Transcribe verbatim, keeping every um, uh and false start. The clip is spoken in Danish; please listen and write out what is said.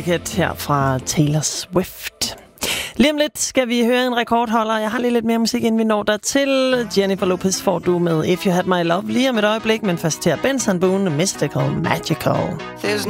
Delicate her fra Taylor Swift. Lige om lidt skal vi høre en rekordholder. Jeg har lige lidt mere musik, inden vi når der til. Jennifer Lopez får du med If You Had My Love lige om et øjeblik, men først til Benson Boone, Mystical Magical. There's